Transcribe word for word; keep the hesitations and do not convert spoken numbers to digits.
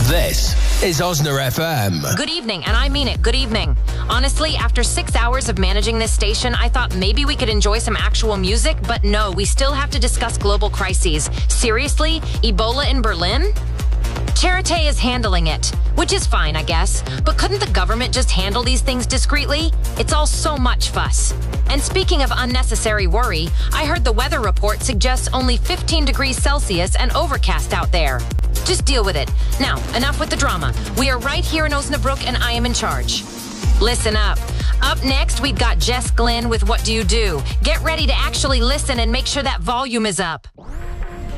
This is Osna F M. Good evening, and I mean it, good evening. Honestly, after six hours of managing this station, I thought maybe we could enjoy some actual music, but no, we still have to discuss global crises. Seriously? Ebola in Berlin? Charité is handling it, which is fine, I guess. But couldn't the government just handle these things discreetly? It's all so much fuss. And speaking of unnecessary worry, I heard the weather report suggests only fifteen degrees Celsius and overcast out there. Just deal with it. Now, enough with the drama. We are right here in Osnabrück and I am in charge. Listen up. Up next, we've got Jess Glynn with What Do You Do? Get ready to actually listen and make sure that volume is up.